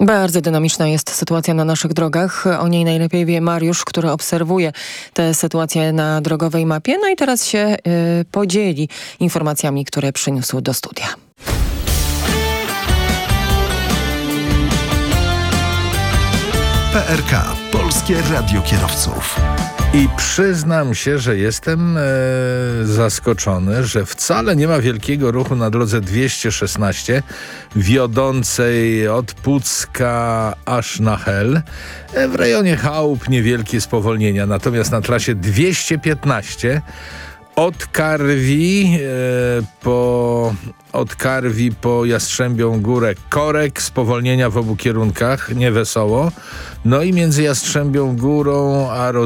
Bardzo dynamiczna jest sytuacja na naszych drogach. O niej najlepiej wie Mariusz, który obserwuje tę sytuację na drogowej mapie. No i teraz się podzieli informacjami, które przyniósł do studia. PRK, Polskie Radio Kierowców. I przyznam się, że jestem zaskoczony, że wcale nie ma wielkiego ruchu na drodze 216 wiodącej od Pucka aż na Hel. W rejonie Chałup niewielkie spowolnienia, natomiast na trasie 215 od Karwi po Jastrzębią Górę korek, spowolnienia w obu kierunkach, niewesoło. No i między Jastrzębią Górą a